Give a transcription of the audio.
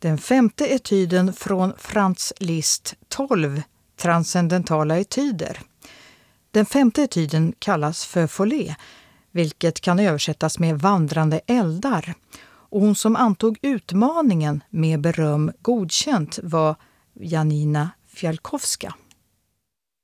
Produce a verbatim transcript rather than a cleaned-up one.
Den femte etyden från Franz Liszt tolv transcendentala etyder. Den femte etyden kallas för Folie, vilket kan översättas med vandrande eldar. Och hon som antog utmaningen med beröm godkänt var Janina Fialkowska.